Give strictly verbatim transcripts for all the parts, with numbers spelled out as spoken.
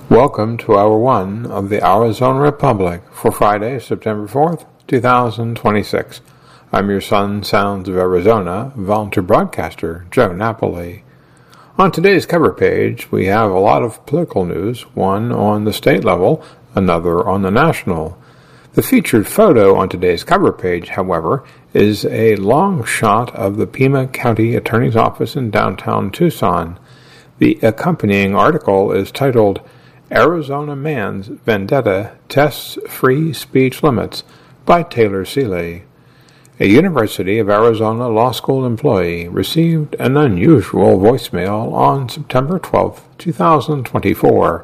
Welcome to Hour one of the Arizona Republic for Friday, September fourth, two thousand twenty-six. I'm your Sun Sounds of Arizona volunteer broadcaster, Joe Napoli. On today's cover page, we have a lot of political news, one on the state level, another on the national. The featured photo on today's cover page, however, is a long shot of the Pima County Attorney's Office in downtown Tucson. The accompanying article is titled, Arizona Man's Vendetta Tests Free Speech Limits by Taylor Seeley. A University of Arizona Law School employee received an unusual voicemail on September twelfth, two thousand twenty-four.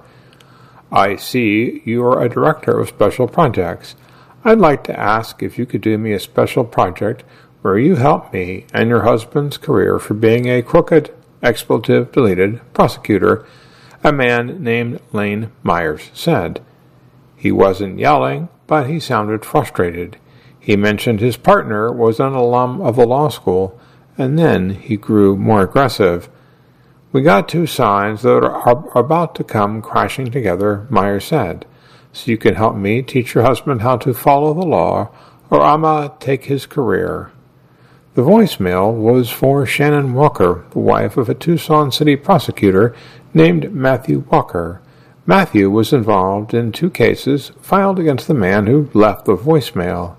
I see you are a director of special projects. I'd like to ask if you could do me a special project where you help me and your husband's career for being a crooked, expletive-deleted prosecutor, a man named Lane Myers said. He wasn't yelling, but he sounded frustrated. He mentioned his partner was an alum of the law school, and then he grew more aggressive. We got two sides that are about to come crashing together, Myers said. So you can help me teach your husband how to follow the law, or I'ma take his career. The voicemail was for Shannon Walker, the wife of a Tucson City prosecutor named Matthew Walker. Matthew was involved in two cases filed against the man who left the voicemail.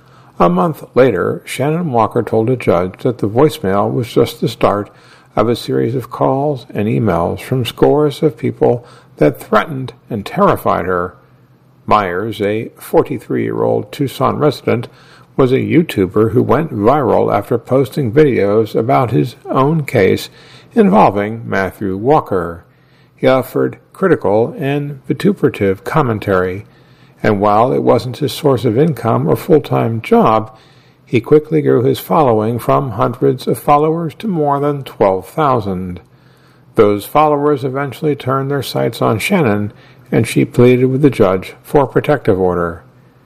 A month later, Shannon Walker told a judge that the voicemail was just the start of a series of calls and emails from scores of people that threatened and terrified her. Myers, a forty-three-year-old Tucson resident, was a YouTuber who went viral after posting videos about his own case involving Matthew Walker. He offered critical and vituperative commentary, and while it wasn't his source of income or full-time job, he quickly grew his following from hundreds of followers to more than twelve thousand. Those followers eventually turned their sights on Shannon, and she pleaded with the judge for a protective order.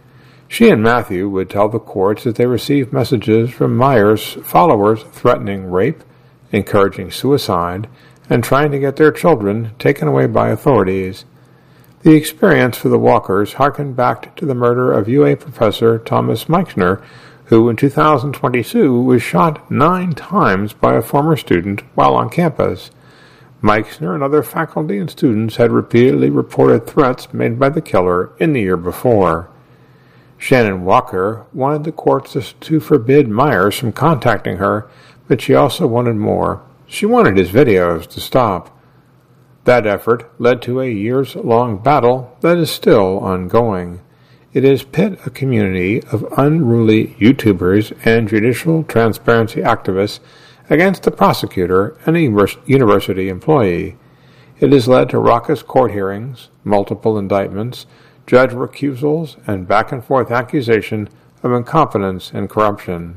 She and Matthew would tell the courts that they received messages from Myers' followers threatening rape, encouraging suicide, and trying to get their children taken away by authorities. The experience for the Walkers harkened back to the murder of U A professor Thomas Meixner, who in two thousand twenty-two was shot nine times by a former student while on campus. Meixner and other faculty and students had repeatedly reported threats made by the killer in the year before. Shannon Walker wanted the courts to forbid Myers from contacting her, but she also wanted more. She wanted his videos to stop. That effort led to a years-long battle that is still ongoing. It has pit a community of unruly YouTubers and judicial transparency activists against the prosecutor and a university employee. It has led to raucous court hearings, multiple indictments, judge recusals, and back-and-forth accusation of incompetence and corruption.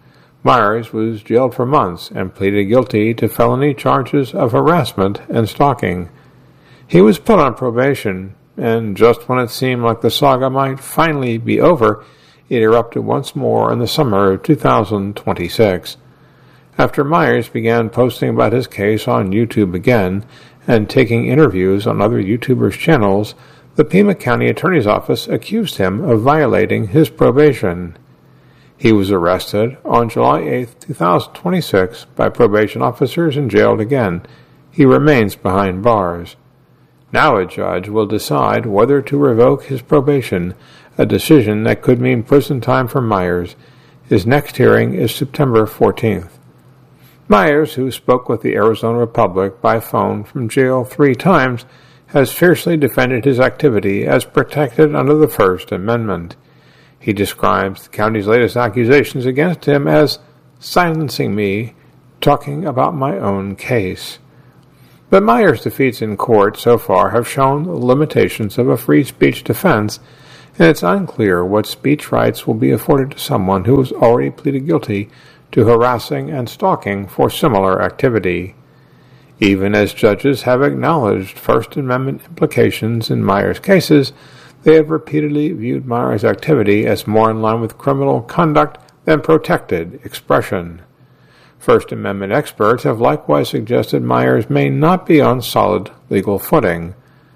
Myers was jailed for months and pleaded guilty to felony charges of harassment and stalking. He was put on probation, and just when it seemed like the saga might finally be over, it erupted once more in the summer of two thousand twenty-six. After Myers began posting about his case on YouTube again and taking interviews on other YouTubers' channels, the Pima County Attorney's Office accused him of violating his probation. He was arrested on July eighth, two thousand twenty-six by probation officers and jailed again. He remains behind bars. Now a judge will decide whether to revoke his probation, a decision that could mean prison time for Myers. His next hearing is September fourteenth. Myers, who spoke with the Arizona Republic by phone from jail three times, has fiercely defended his activity as protected under the First Amendment. He describes the county's latest accusations against him as silencing me, talking about my own case. But Myers' defeats in court so far have shown the limitations of a free speech defense, and it's unclear what speech rights will be afforded to someone who has already pleaded guilty to harassing and stalking for similar activity. Even as judges have acknowledged First Amendment implications in Myers' cases, they have repeatedly viewed Myers' activity as more in line with criminal conduct than protected expression. First Amendment experts have likewise suggested Myers may not be on solid legal footing.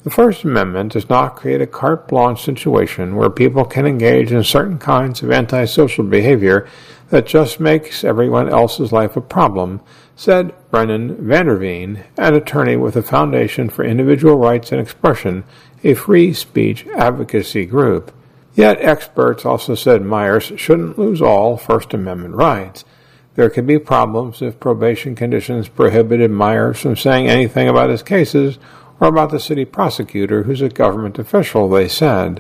The First Amendment does not create a carte blanche situation where people can engage in certain kinds of antisocial behavior that just makes everyone else's life a problem, said Brennan Vanderveen, an attorney with the Foundation for Individual Rights and Expression, a free speech advocacy group. Yet experts also said Myers shouldn't lose all First Amendment rights. There could be problems if probation conditions prohibited Myers from saying anything about his cases or about the city prosecutor, who's a government official, they said.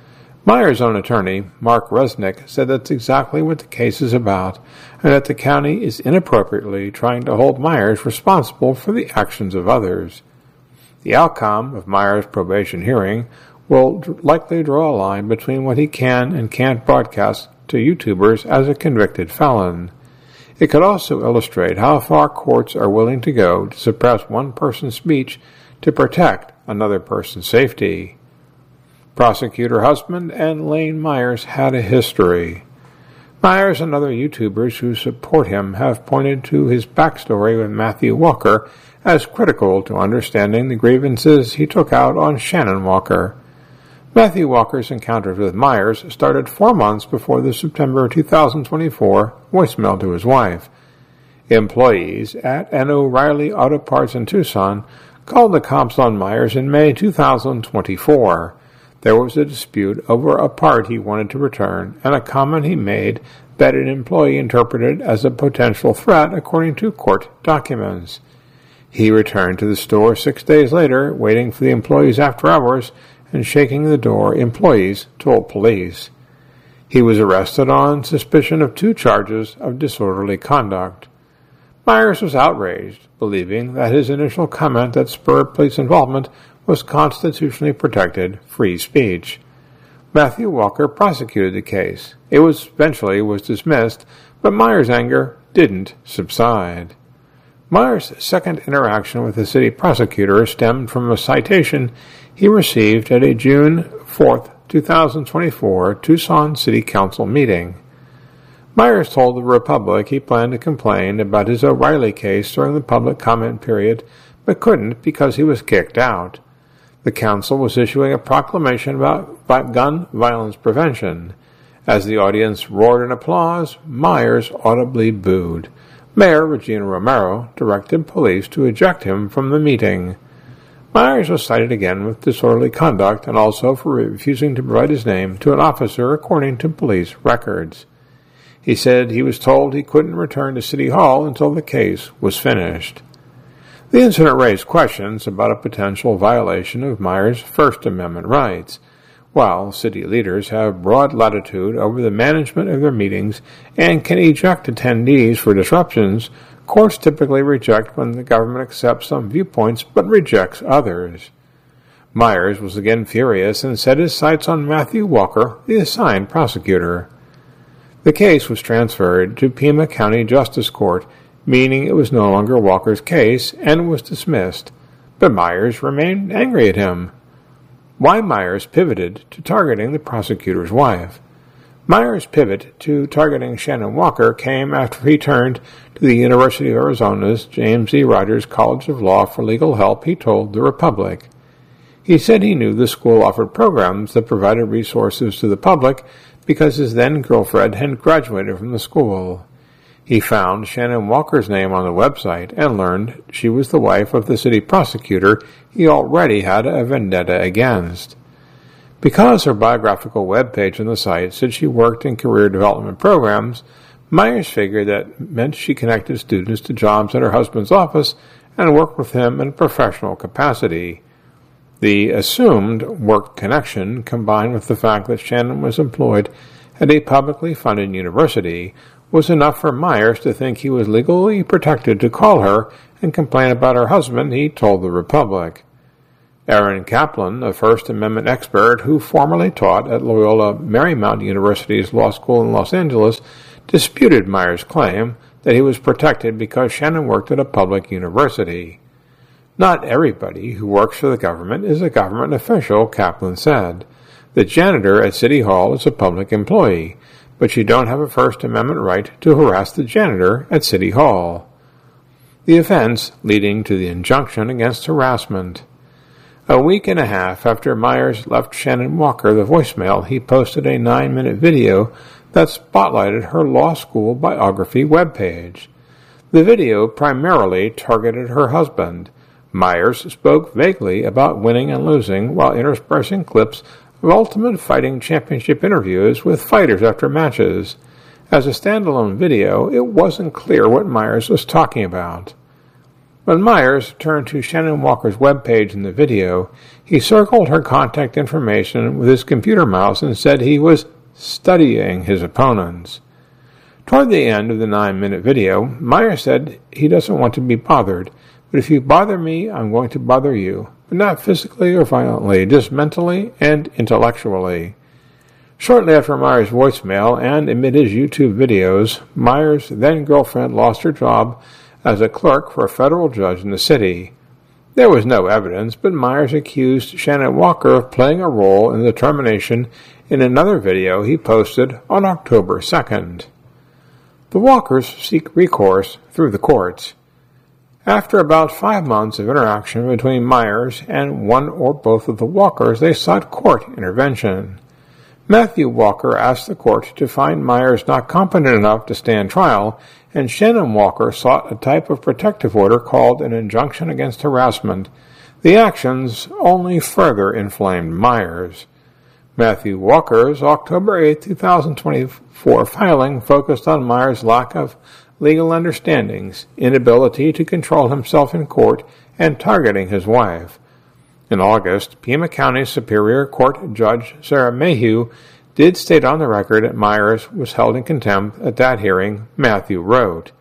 Myers' own attorney, Mark Resnick, said that's exactly what the case is about, and that the county is inappropriately trying to hold Myers responsible for the actions of others. The outcome of Myers' probation hearing will likely draw a line between what he can and can't broadcast to YouTubers as a convicted felon. It could also illustrate how far courts are willing to go to suppress one person's speech to protect another person's safety. Prosecutor Husband and Lane Myers had a history. Myers and other YouTubers who support him have pointed to his backstory with Matthew Walker as critical to understanding the grievances he took out on Shannon Walker. Matthew Walker's encounters with Myers started four months before the September two thousand twenty-four voicemail to his wife. Employees at an O'Reilly Auto Parts in Tucson called the cops on Myers in May two thousand twenty-four. There was a dispute over a part he wanted to return and a comment he made that an employee interpreted as a potential threat according to court documents. He returned to the store six days later, waiting for the employees after hours and shaking the door, employees told police. He was arrested on suspicion of two charges of disorderly conduct. Myers was outraged, believing that his initial comment that spurred police involvement was constitutionally protected free speech. Matthew Walker prosecuted the case. It was eventually was dismissed, but Myers' anger didn't subside. Myers' second interaction with the city prosecutor stemmed from a citation he received at a June fourth, two thousand twenty-four Tucson City Council meeting. Myers told the Republic he planned to complain about his O'Reilly case during the public comment period, but couldn't because he was kicked out. The council was issuing a proclamation about gun violence prevention. As the audience roared in applause, Myers audibly booed. Mayor Regina Romero directed police to eject him from the meeting. Myers was cited again with disorderly conduct and also for refusing to provide his name to an officer according to police records. He said he was told he couldn't return to City Hall until the case was finished. The incident raised questions about a potential violation of Myers' First Amendment rights. While city leaders have broad latitude over the management of their meetings and can eject attendees for disruptions, courts typically reject when the government accepts some viewpoints but rejects others. Myers was again furious and set his sights on Matthew Walker, the assigned prosecutor. The case was transferred to Pima County Justice Court, meaning it was no longer Walker's case, and was dismissed. But Myers remained angry at him. Why Myers pivoted to targeting the prosecutor's wife. Myers' pivot to targeting Shannon Walker came after he turned to the University of Arizona's James E. Rogers College of Law for legal help, he told the Republic. He said he knew the school offered programs that provided resources to the public because his then-girlfriend had graduated from the school. He found Shannon Walker's name on the website and learned she was the wife of the city prosecutor he already had a vendetta against. Because her biographical webpage on the site said she worked in career development programs, Myers figured that meant she connected students to jobs at her husband's office and worked with him in a professional capacity. The assumed work connection, combined with the fact that Shannon was employed at a publicly funded university, was enough for Myers to think he was legally protected to call her and complain about her husband, he told the Republic. Aaron Kaplan, a First Amendment expert who formerly taught at Loyola Marymount University's law school in Los Angeles, disputed Myers' claim that he was protected because Shannon worked at a public university. Not everybody who works for the government is a government official, Kaplan said. The janitor at City Hall is a public employee, but you don't have a First Amendment right to harass the janitor at City Hall. The offense leading to the injunction against harassment. A week and a half after Myers left Shannon Walker the voicemail, he posted a nine-minute video that spotlighted her law school biography webpage. The video primarily targeted her husband. Myers spoke vaguely about winning and losing while interspersing clips of Ultimate Fighting Championship interviews with fighters after matches. As a standalone video, it wasn't clear what Myers was talking about. When Myers turned to Shannon Walker's webpage in the video, he circled her contact information with his computer mouse and said he was studying his opponents. Toward the end of the nine-minute video, Myers said he doesn't want to be bothered, but if you bother me, I'm going to bother you, but not physically or violently, just mentally and intellectually. Shortly after Myers' voicemail and amid his YouTube videos, Myers' then-girlfriend lost her job as a clerk for a federal judge in the city. There was no evidence, but Myers accused Shannon Walker of playing a role in the termination in another video he posted on October second. The Walkers seek recourse through the courts. After about five months of interaction between Myers and one or both of the Walkers, they sought court intervention. Matthew Walker asked the court to find Myers not competent enough to stand trial, and Shannon Walker sought a type of protective order called an injunction against harassment. The actions only further inflamed Myers. Matthew Walker's October eighth, twenty twenty-four filing focused on Myers' lack of legal understandings, inability to control himself in court, and targeting his wife. In August, Pima County Superior Court Judge Sarah Mayhew did state on the record that Myers was held in contempt. At that hearing, Matthew wrote.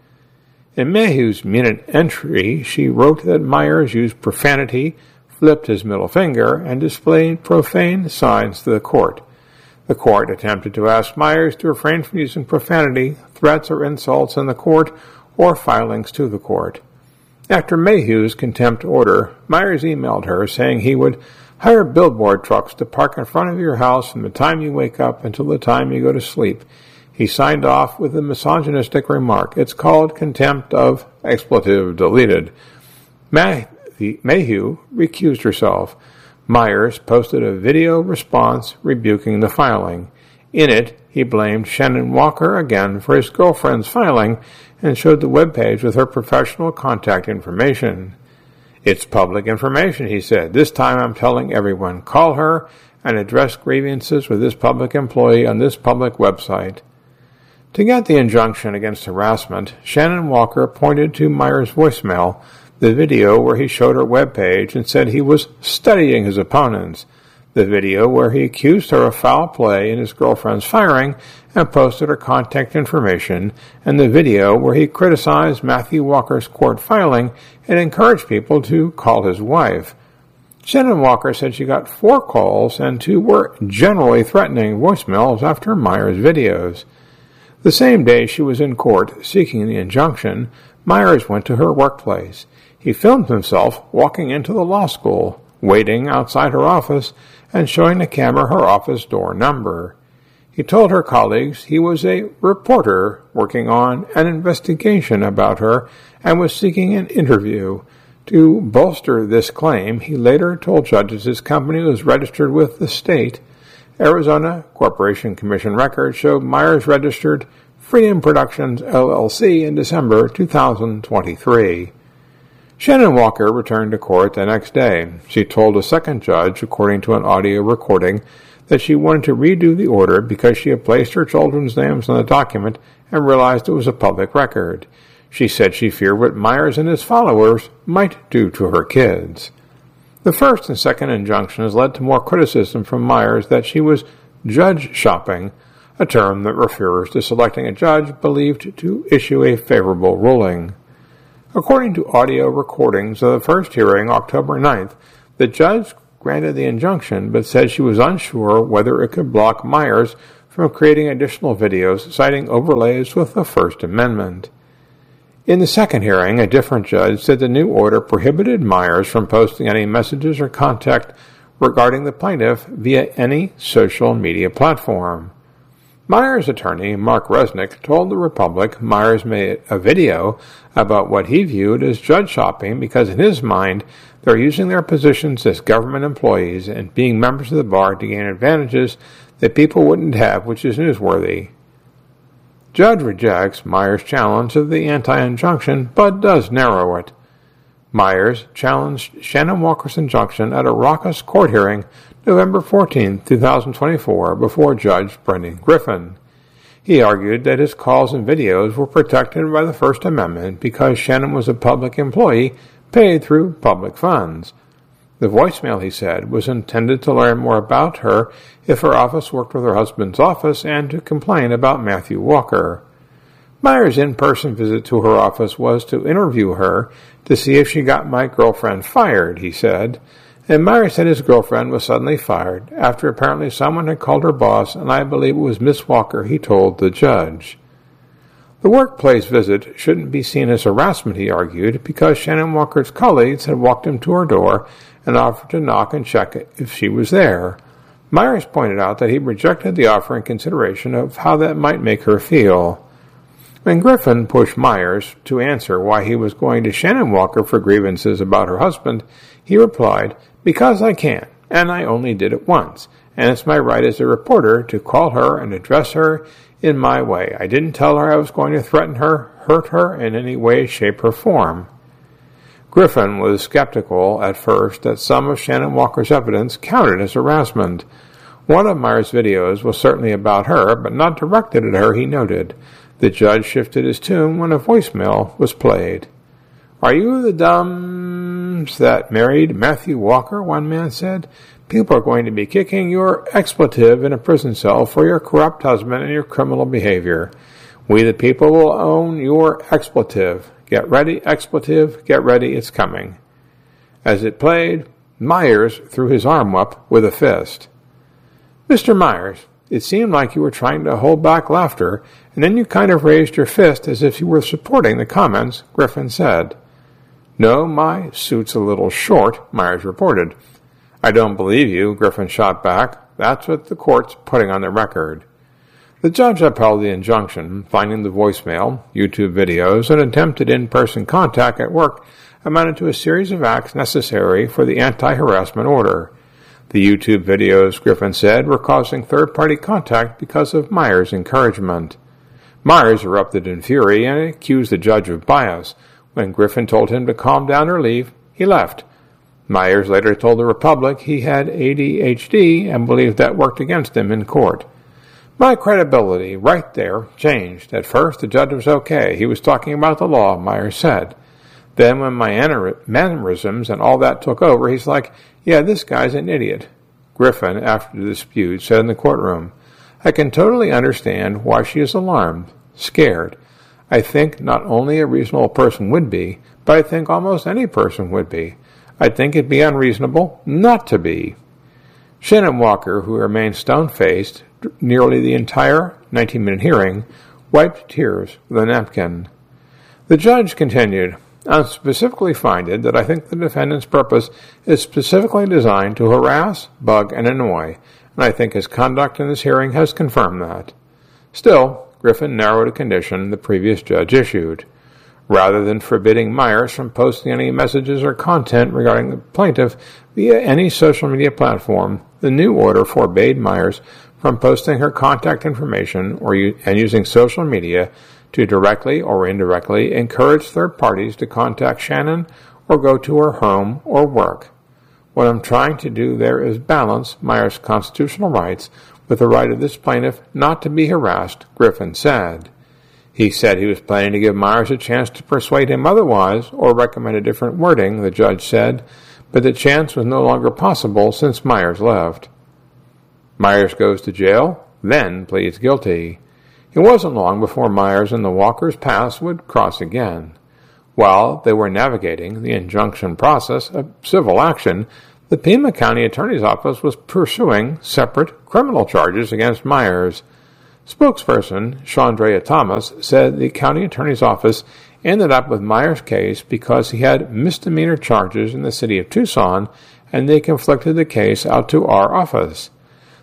In Mayhew's minute entry, she wrote that Myers used profanity, flipped his middle finger, and displayed profane signs to the court. The court attempted to ask Myers to refrain from using profanity, threats, or insults in the court or filings to the court. After Mayhew's contempt order, Myers emailed her saying he would hire billboard trucks to park in front of your house from the time you wake up until the time you go to sleep. He signed off with a misogynistic remark. It's called contempt of expletive deleted. May- Mayhew recused herself. Myers posted a video response rebuking the filing. In it, he blamed Shannon Walker again for his girlfriend's filing and showed the webpage with her professional contact information. It's public information, he said. This time I'm telling everyone, call her and address grievances with this public employee on this public website. To get the injunction against harassment, Shannon Walker pointed to Myers' voicemail, the video where he showed her webpage and said he was studying his opponents, the video where he accused her of foul play in his girlfriend's firing and posted her contact information, and the video where he criticized Matthew Walker's court filing and encouraged people to call his wife. Shannon Walker said she got four calls and two were generally threatening voicemails after Myers' videos. The same day she was in court seeking the injunction, Myers went to her workplace. He filmed himself walking into the law school, waiting outside her office, and showing the camera her office door number. He told her colleagues he was a reporter working on an investigation about her and was seeking an interview. To bolster this claim, he later told judges his company was registered with the state. Arizona Corporation Commission records showed Myers registered Freedom Productions, L L C in December two thousand twenty-three. Shannon Walker returned to court the next day. She told a second judge, according to an audio recording, that she wanted to redo the order because she had placed her children's names on the document and realized it was a public record. She said she feared what Myers and his followers might do to her kids. The first and second injunctions led to more criticism from Myers that she was judge shopping, a term that refers to selecting a judge believed to issue a favorable ruling. According to audio recordings of the first hearing, October ninth, the judge granted the injunction but said she was unsure whether it could block Myers from creating additional videos citing overlays with the First Amendment. In the second hearing, a different judge said the new order prohibited Myers from posting any messages or contact regarding the plaintiff via any social media platform. Myers' attorney, Mark Resnick, told the Republic Myers made a video about what he viewed as judge shopping because in his mind they're using their positions as government employees and being members of the bar to gain advantages that people wouldn't have, which is newsworthy. Judge rejects Myers' challenge of the anti-injunction, but does narrow it. Myers challenged Shannon Walker's injunction at a raucous court hearing November fourteenth, twenty twenty-four, before Judge Brendan Griffin. He argued that his calls and videos were protected by the First Amendment because Shannon was a public employee paid through public funds. The voicemail, he said, was intended to learn more about her if her office worked with her husband's office and to complain about Matthew Walker. Myers' in-person visit to her office was to interview her to see if she got my girlfriend fired, he said. And Myers said his girlfriend was suddenly fired after apparently someone had called her boss, and I believe it was Miss Walker, he told the judge. The workplace visit shouldn't be seen as harassment, he argued, because Shannon Walker's colleagues had walked him to her door and offered to knock and check if she was there. Myers pointed out that he rejected the offer in consideration of how that might make her feel. When Griffin pushed Myers to answer why he was going to Shannon Walker for grievances about her husband, he replied, "Because I can, and I only did it once, and it's my right as a reporter to call her and address her in my way. I didn't tell her I was going to threaten her, hurt her in any way, shape, or form." Griffin was skeptical at first that some of Shannon Walker's evidence counted as harassment. One of Myers' videos was certainly about her, but not directed at her, he noted. The judge shifted his tune when a voicemail was played. "Are you the dumbs that married Matthew Walker?" one man said. "People are going to be kicking your expletive in a prison cell for your corrupt husband and your criminal behavior. We the people will own your expletive. Get ready, expletive, get ready, it's coming." As it played, Myers threw his arm up with a fist. "Mister Myers, it seemed like you were trying to hold back laughter, and then you kind of raised your fist as if you were supporting the comments," Griffin said. "No, my suit's a little short," Myers reported. "I don't believe you," Griffin shot back. "That's what the court's putting on the record." The judge upheld the injunction, finding the voicemail, YouTube videos, and attempted in-person contact at work amounted to a series of acts necessary for the anti-harassment order. The YouTube videos, Griffin said, were causing third-party contact because of Myers' encouragement. Myers erupted in fury and accused the judge of bias. When Griffin told him to calm down or leave, he left. Myers later told the Republic he had A D H D and believed that worked against him in court. "My credibility, right there, changed. At first, the judge was okay. He was talking about the law," Myers said. "Then when my mannerisms and all that took over, he's like, yeah, this guy's an idiot." Griffin, after the dispute, said in the courtroom, "I can totally understand why she is alarmed, scared. I think not only a reasonable person would be, but I think almost any person would be. I think it'd be unreasonable not to be." Shannon Walker, who remained stone-faced nearly the entire nineteen-minute hearing, wiped tears with a napkin. The judge continued, "I'm specifically finding that I think the defendant's purpose is specifically designed to harass, bug, and annoy, and I think his conduct in this hearing has confirmed that." Still, Griffin narrowed a condition the previous judge issued. Rather than forbidding Myers from posting any messages or content regarding the plaintiff via any social media platform, the new order forbade Myers from posting her contact information or u- and using social media to directly or indirectly encourage third parties to contact Shannon or go to her home or work. "What I'm trying to do there is balance Myers' constitutional rights with the right of this plaintiff not to be harassed," Griffin said. He said he was planning to give Myers a chance to persuade him otherwise or recommend a different wording, the judge said, but the chance was no longer possible since Myers left. Myers goes to jail, then pleads guilty. It wasn't long before Myers and the Walkers' paths would cross again. While they were navigating the injunction process of civil action, the Pima County Attorney's Office was pursuing separate criminal charges against Myers. Spokesperson Chandrea Thomas said the county attorney's office ended up with Myers' case because he had misdemeanor charges in the city of Tucson, and they conflicted the case out to our office.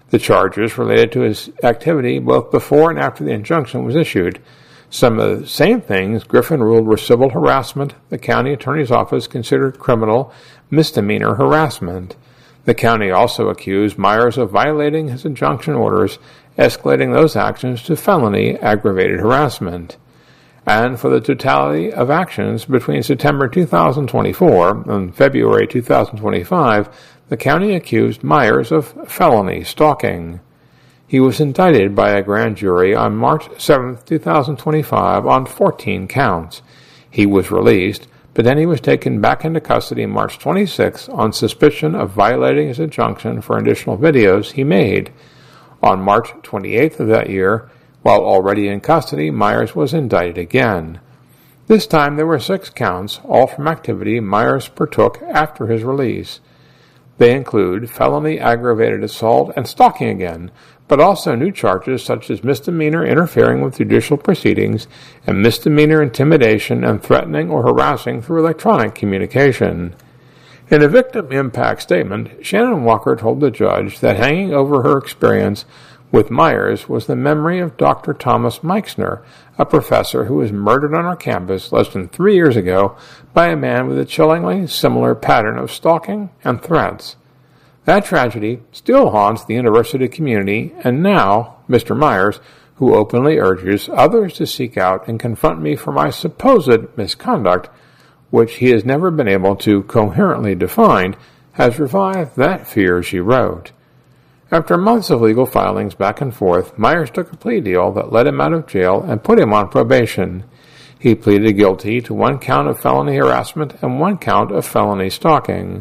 The charges related to his activity both before and after the injunction was issued. Some of the same things Griffin ruled were civil harassment. The county attorney's office considered criminal misdemeanor harassment. The county also accused Myers of violating his injunction orders, escalating those actions to felony aggravated harassment. And for the totality of actions between September two thousand twenty-four and February two thousand twenty-five, the county accused Myers of felony stalking. He was indicted by a grand jury on March seventh, two thousand twenty-five on fourteen counts. He was released, but then he was taken back into custody March twenty-sixth on suspicion of violating his injunction for additional videos he made. On March twenty-eighth of that year, while already in custody, Myers was indicted again. This time there were six counts, all from activity Myers partook after his release. They include felony aggravated assault and stalking again, but also new charges such as misdemeanor interfering with judicial proceedings and misdemeanor intimidation and threatening or harassing through electronic communication. In a victim impact statement, Shannon Walker told the judge that hanging over her experience with Myers was the memory of Doctor Thomas Meixner, a professor who was murdered on our campus less than three years ago by a man with a chillingly similar pattern of stalking and threats. That tragedy still haunts the university community, and now Mister Myers, who openly urges others to seek out and confront me for my supposed misconduct, which he has never been able to coherently define, has revived that fear, she wrote. After months of legal filings back and forth, Myers took a plea deal that let him out of jail and put him on probation. He pleaded guilty to one count of felony harassment and one count of felony stalking.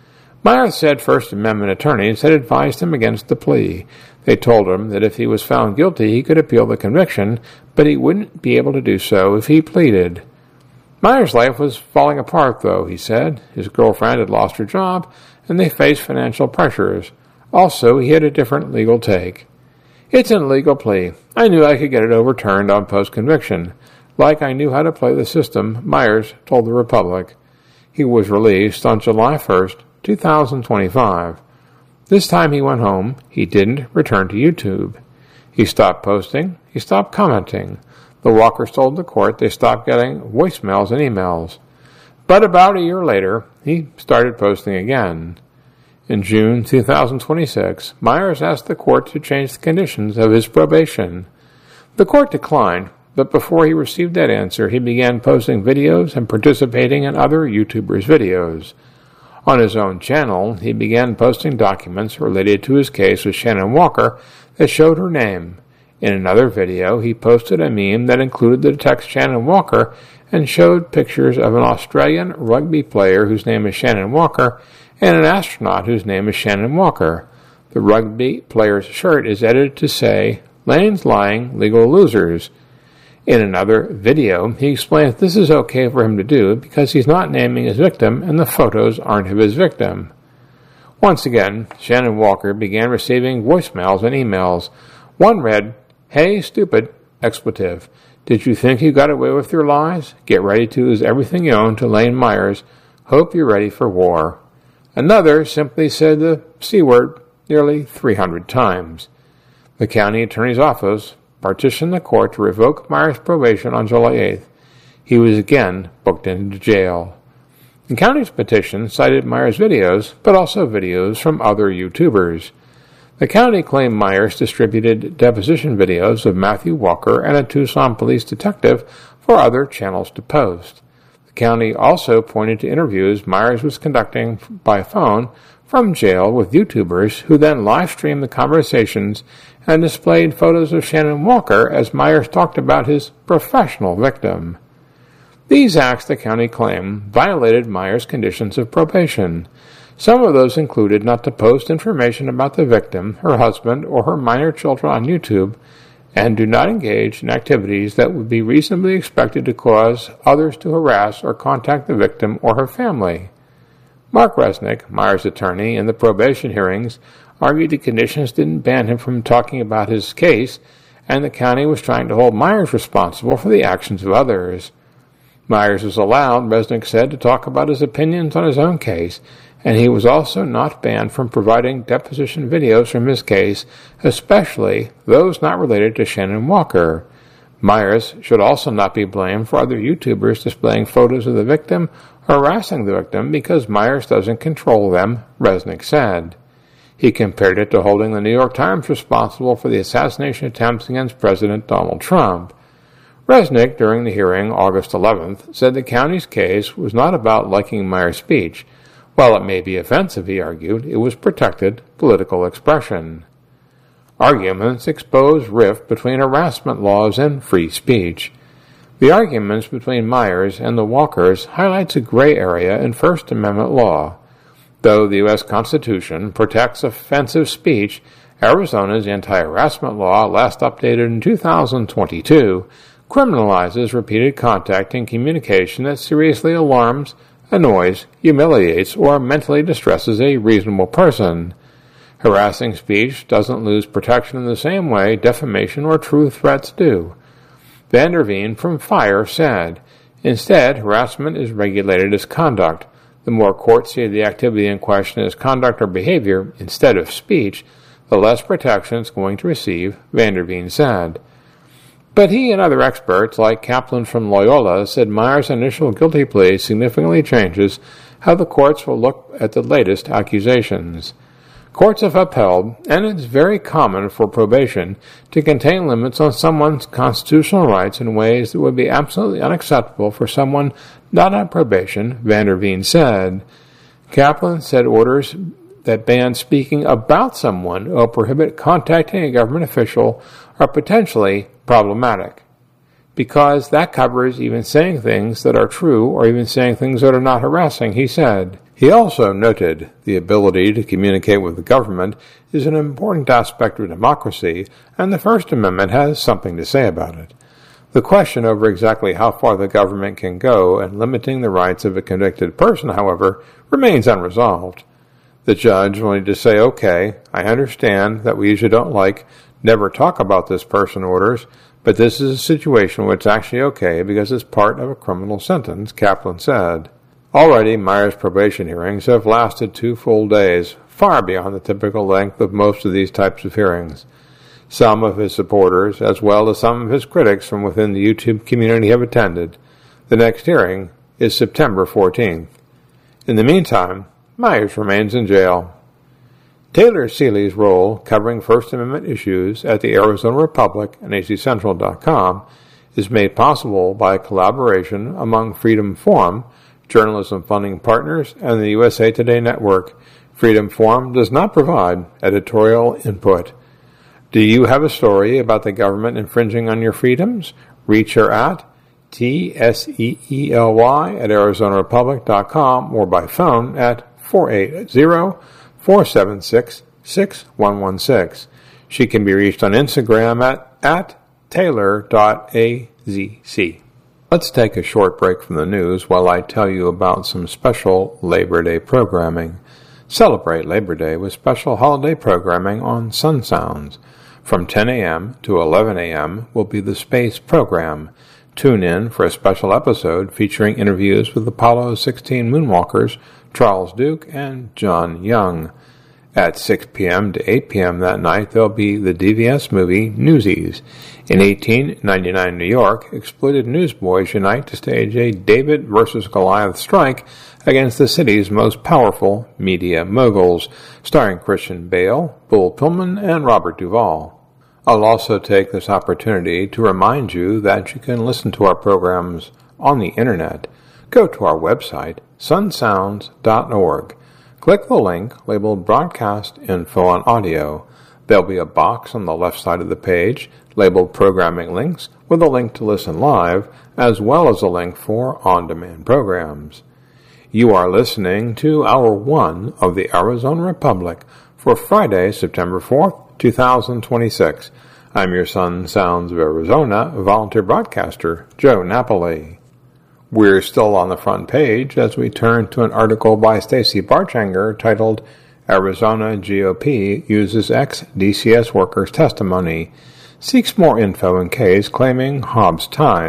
Myers said First Amendment attorneys had advised him against the plea. They told him that if he was found guilty, he could appeal the conviction, but he wouldn't be able to do so if he pleaded. Myers' life was falling apart, though, he said. His girlfriend had lost her job, and they faced financial pressures. Also, he had a different legal take. It's an illegal plea. I knew I could get it overturned on post-conviction. Like I knew how to play the system, Myers told the Republic. He was released on July first, two thousand twenty-five. This time he went home. He didn't return to YouTube. He stopped posting. He stopped commenting. The Walkers told the court they stopped getting voicemails and emails. But about a year later, he started posting again. In June two thousand twenty-six, Myers asked the court to change the conditions of his probation. The court declined, but before he received that answer, he began posting videos and participating in other YouTubers' videos. On his own channel, he began posting documents related to his case with Shannon Walker that showed her name. In another video, he posted a meme that included the text Shannon Walker and showed pictures of an Australian rugby player whose name is Shannon Walker and an astronaut whose name is Shannon Walker. The rugby player's shirt is edited to say, "Lane's lying, legal losers." In another video, he explains this is okay for him to do because he's not naming his victim and the photos aren't of his victim. Once again, Shannon Walker began receiving voicemails and emails. One read, "Hey, stupid!" expletive. "Did you think you got away with your lies? Get ready to lose everything you own to Lane Myers. Hope you're ready for war." Another simply said the C word nearly three hundred times. The county attorney's office partitioned the court to revoke Myers' probation on July eighth. He was again booked into jail. The county's petition cited Myers' videos, but also videos from other YouTubers. The county claimed Myers distributed deposition videos of Matthew Walker and a Tucson police detective for other channels to post. The county also pointed to interviews Myers was conducting by phone from jail with YouTubers who then live-streamed the conversations and displayed photos of Shannon Walker as Myers talked about his professional victim. These acts, the county claimed, violated Myers' conditions of probation. Some of those included not to post information about the victim, her husband, or her minor children on YouTube, and do not engage in activities that would be reasonably expected to cause others to harass or contact the victim or her family. Mark Resnick, Myers' attorney, in the probation hearings, argued the conditions didn't ban him from talking about his case, and the county was trying to hold Myers responsible for the actions of others. Myers was allowed, Resnick said, to talk about his opinions on his own case, and he was also not banned from providing deposition videos from his case, especially those not related to Shannon Walker. Myers should also not be blamed for other YouTubers displaying photos of the victim or harassing the victim because Myers doesn't control them, Resnick said. He compared it to holding the New York Times responsible for the assassination attempts against President Donald Trump. Resnick, during the hearing August eleventh, said the county's case was not about liking Myers' speech. While it may be offensive, he argued, it was protected political expression. Arguments expose rift between harassment laws and free speech. The arguments between Myers and the Walkers highlights a gray area in First Amendment law. Though the U S Constitution protects offensive speech, Arizona's anti-harassment law, last updated in two thousand twenty-two, criminalizes repeated contact and communication that seriously alarms, annoys, humiliates, or mentally distresses a reasonable person. Harassing speech doesn't lose protection in the same way defamation or true threats do. Vanderveen from FIRE said, instead, harassment is regulated as conduct. The more courts see the activity in question as conduct or behavior instead of speech, the less protection it's going to receive, Vanderveen said. But he and other experts, like Kaplan from Loyola, said Myers' initial guilty plea significantly changes how the courts will look at the latest accusations. Courts have upheld, and it's very common for probation, to contain limits on someone's constitutional rights in ways that would be absolutely unacceptable for someone not on probation, Vanderveen said. Kaplan said orders that ban speaking about someone or prohibit contacting a government official are potentially problematic, because that covers even saying things that are true or even saying things that are not harassing, he said. He also noted the ability to communicate with the government is an important aspect of democracy, and the First Amendment has something to say about it. The question over exactly how far the government can go in limiting the rights of a convicted person, however, remains unresolved. The judge will need to say, okay, I understand that we usually don't like never talk about this person orders, but this is a situation where it's actually okay because it's part of a criminal sentence, Kaplan said. Already, Myers' probation hearings have lasted two full days, far beyond the typical length of most of these types of hearings. Some of his supporters, as well as some of his critics from within the YouTube community, have attended. The next hearing is September fourteenth. In the meantime, Myers remains in jail. Taylor Seeley's role covering First Amendment issues at the Arizona Republic and A Z Central dot com is made possible by a collaboration among Freedom Forum, journalism funding partners, and the U S A Today Network. Freedom Forum does not provide editorial input. Do you have a story about the government infringing on your freedoms? Reach her at T S E E L Y at Arizona Republic dot com or by phone at four eight zero, four seven six, six one one six. She can be reached on Instagram at, at Taylor dot A Z C. Let's take a short break from the news while I tell you about some special Labor Day programming. Celebrate Labor Day with special holiday programming on Sun Sounds. From ten a.m. to eleven a.m. will be the Space program. Tune in for a special episode featuring interviews with Apollo sixteen moonwalkers Charles Duke and John Young. At six p.m. to eight p.m. that night, there'll be the D V S movie Newsies. In eighteen ninety-nine New York, exploited newsboys unite to stage a David versus Goliath strike against the city's most powerful media moguls, starring Christian Bale, Bull Pullman, and Robert Duvall. I'll also take this opportunity to remind you that you can listen to our programs on the Internet. Go to our website, sun sounds dot org. Click the link labeled Broadcast Info on Audio. There'll be a box on the left side of the page labeled Programming Links with a link to listen live, as well as a link for on-demand programs. You are listening to Hour one of the Arizona Republic for Friday, September fourth, two thousand twenty-six. I'm your Sun Sounds of Arizona volunteer broadcaster, Joe Napoli. We're still on the front page as we turn to an article by Stacy Barchanger titled Arizona G O P Uses Ex-D C S Workers' Testimony, Seeks More Info in Case Claiming Hobbs Ties.